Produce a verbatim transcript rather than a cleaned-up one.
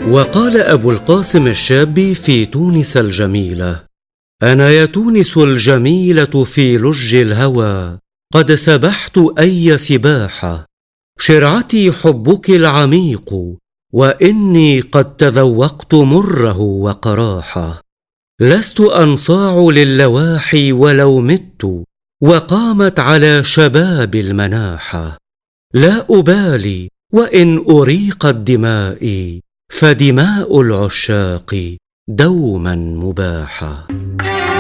وقال أبو القاسم الشابي في تونس الجميلة: أنا يا تونس الجميلة في لج الهوى قد سبحت أي سباحة، شرعتي حبك العميق وإني قد تذوقت مره وقراحة، لست أنصاع للواحي ولو مت وقامت على شباب المناحة، لا أبالي وإن أريقت دمائي فدماء العشاق دوما مباحة.